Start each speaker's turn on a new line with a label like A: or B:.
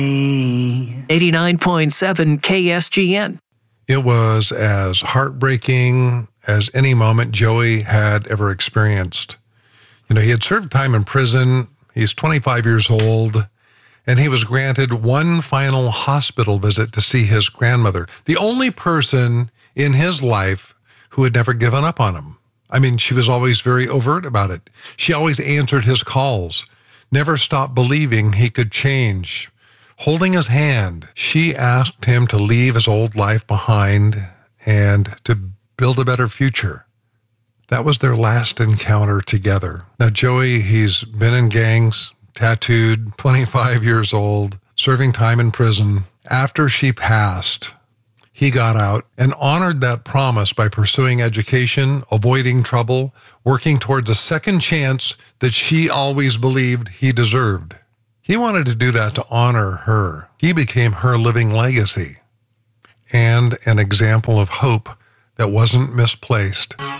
A: 89.7 KSGN.
B: It was as heartbreaking as any moment Joey had ever experienced. You know, he had served time in prison. He's 25 years old, and he was granted one final hospital visit to see his grandmother, the only person in his life who had never given up on him. I mean, she was always very overt about it. She always answered his calls, never stopped believing he could change. Holding his hand, she asked him to leave his old life behind and to build a better future. That was their last encounter together. Now, Joey, he's been in gangs, tattooed, 25 years old, serving time in prison. After she passed, he got out and honored that promise by pursuing education, avoiding trouble, working towards a second chance that she always believed he deserved. He wanted to do that to honor her. He became her living legacy and an example of hope that wasn't misplaced.